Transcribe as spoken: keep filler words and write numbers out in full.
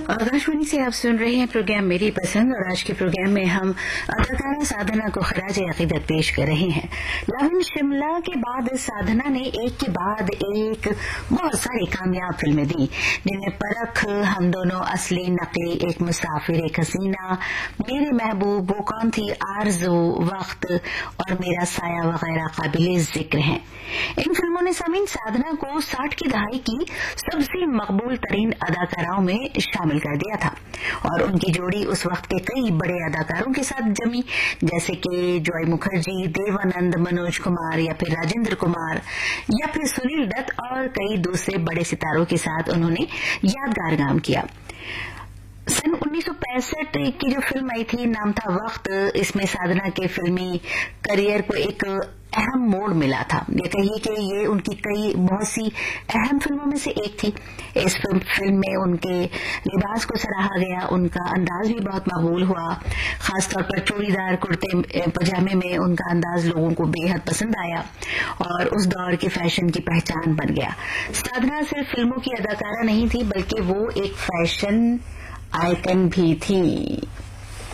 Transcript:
आकाशवाणी से आप सुन रहे हैं प्रोग्राम मेरी पसंद और आज के प्रोग्राम में हम अदाकारा साधना को खराज अकीदत पेश कर रहे हैं। लव इन शिमला के बाद साधना ने एक के बाद एक बहुत सारी कामयाब फिल्में दी, जिनमें परख, हम दोनों, असली नकली, एक मुसाफिर, एक हसीना, मेरे महबूब, वो कौन थी, आरज़ू, वक्त और मेरा साया वगैरह काबिल जिक्र हैं। इन फिल्मों ने समीन साधना को साठ की दहाई की सबसे मकबूल तरीन अदाकाराओं में शामिल कर दिया था और उनकी जोड़ी उस वक्त के कई बड़े अदाकारों के साथ जमी, जैसे कि जॉय मुखर्जी, देवानंद, मनोज कुमार या फिर राजेंद्र कुमार या फिर सुनील दत्त और कई दूसरे बड़े सितारों के साथ उन्होंने यादगार काम किया। सन उन्नीस सौ पैंसठ की जो फिल्म आई थी, नाम था वक्त, इसमें साधना के फिल्मी करियर को एक अहम मोड़ मिला था। ये कहिए कि ये उनकी कई बहुत सी अहम फिल्मों में से एक थी। इस फिल्म में उनके लिबास को सराहा गया, उनका अंदाज भी बहुत मकबूल हुआ, खासतौर पर चूड़ीदार कुर्ते पजामे में उनका अंदाज लोगों को बेहद पसंद आया और उस दौर के फैशन की पहचान बन गया। साधना सिर्फ फिल्मों की अदाकारा नहीं थी, बल्कि वो एक फैशन आइकन भी थी।